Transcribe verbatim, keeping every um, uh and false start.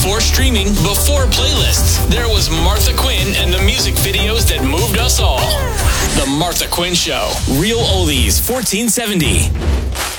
Before streaming, before playlists, there was Martha Quinn and the music videos that moved us all. The Martha Quinn Show. Real Oldies, fourteen seventy.